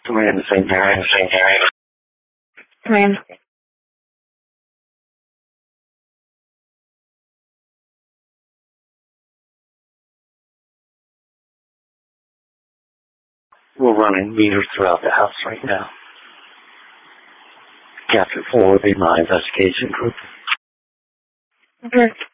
We're in the same area. Plan. We're running meters throughout the house right now. Captain 4 will be my investigation group. Okay.